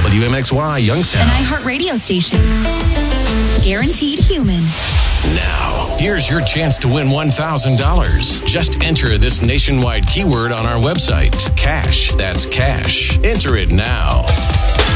WMXY Youngstown. An iHeart radio station. Guaranteed human. Now, here's your chance to win $1,000. Just enter this nationwide keyword on our website. Cash. That's cash. Enter it now.